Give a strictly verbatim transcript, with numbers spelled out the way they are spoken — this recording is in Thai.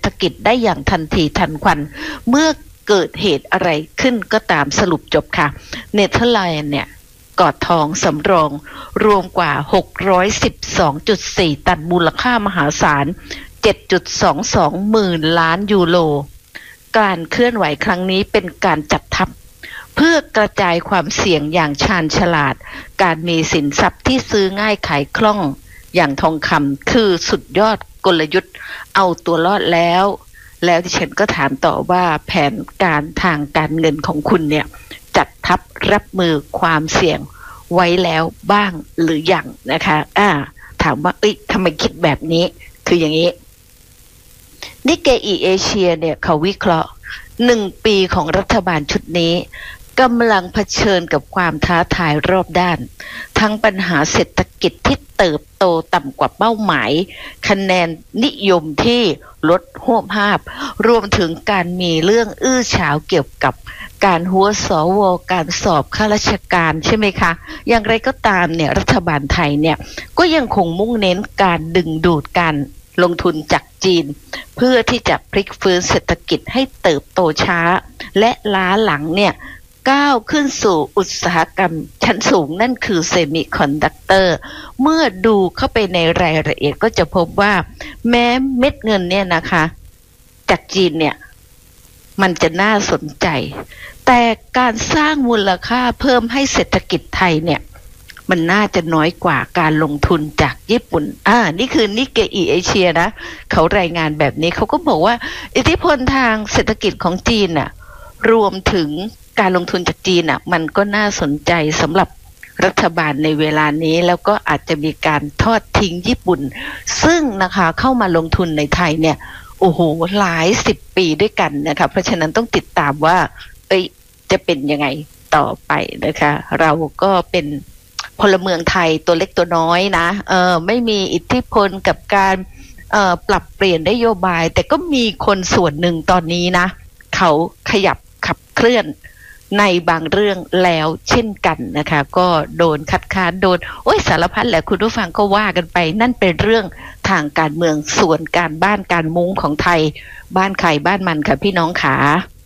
ฐกิจได้อย่างทันทีทันควันเมื่อเกิดเหตุอะไรขึ้นก็ตามสรุปจบค่ะเนเธอร์แลนด์เนี่ยกอดทองสำรองรวมกว่า หกร้อยสิบสองจุดสี่ ตันมูลค่ามหาศาล เจ็ดจุดสองสอง หมื่นล้านยูโรการเคลื่อนไหวครั้งนี้เป็นการจัดทัพเพื่อกระจายความเสี่ยงอย่างชาญฉลาดการมีสินทรัพย์ที่ซื้อง่ายขายคล่องอย่างทองคำคือสุดยอดกลยุทธ์เอาตัวรอดแล้วแล้วดิฉันก็ถามต่อว่าแผนการทางการเงินของคุณเนี่ยจัดทัพรับมือความเสี่ยงไว้แล้วบ้างหรือยังนะคะอ่าถามว่าเอ้ยทำไมคิดแบบนี้คืออย่างนี้นิกเกอิเอเชียเนี่ยเขาวิเคราะห์หนึ่งปีของรัฐบาลชุดนี้กำลังเผชิญกับความท้าทายรอบด้านทั้งปัญหาเศรษฐกิจที่เติบโตต่ำกว่าเป้าหมายคะแนนนิยมที่ลดหวบหาบรวมถึงการมีเรื่องอื้อฉาวเกี่ยวกับการหัวสวการสอบข้าราชการใช่ไหมคะอย่างไรก็ตามเนี่ยรัฐบาลไทยเนี่ยก็ยังคงมุ่งเน้นการดึงดูดการลงทุนจากจีนเพื่อที่จะพลิกฟื้นเศรษฐกิจให้เติบโตช้าและล้าหลังเนี่ยก้าวขึ้นสู่อุตสาหกรรมชั้นสูงนั่นคือเซมิคอนดักเตอร์เมื่อดูเข้าไปในรายละเอียดก็จะพบว่าแม้เม็ดเงินเนี่ยนะคะจากจีนเนี่ยมันจะน่าสนใจแต่การสร้างมูลค่าเพิ่มให้เศรษฐกิจไทยเนี่ยมันน่าจะน้อยกว่าการลงทุนจากญี่ปุ่นอ่านี่คือนิกเกอิเอเชียนะเขารายงานแบบนี้เขาก็บอกว่าอิทธิพลทางเศรษฐกิจของจีนน่ะรวมถึงการลงทุนจากจีนน่ะมันก็น่าสนใจสำหรับรัฐบาลในเวลานี้แล้วก็อาจจะมีการทอดทิ้งญี่ปุ่นซึ่งนะคะเข้ามาลงทุนในไทยเนี่ยโอ้โหหลายสิบปีด้วยกันนะคะเพราะฉะนั้นต้องติดตามว่าเอ้ยจะเป็นยังไงต่อไปนะคะเราก็เป็นพลเมืองไทยตัวเล็กตัวน้อยนะเออไม่มีอิทธิพลกับการเอ่อปรับเปลี่ยนนโยบายแต่ก็มีคนส่วนหนึ่งตอนนี้นะเขาขยับขับเคลื่อนในบางเรื่องแล้วเช่นกันนะคะก็โดนคัดค้านโดนโอ้ยสารพัดแหละคุณผู้ฟังก็ว่ากันไปนั่นเป็นเรื่องทางการเมืองส่วนการบ้านการมุ้งของไทยบ้านใครบ้านมันค่ะพี่น้องขา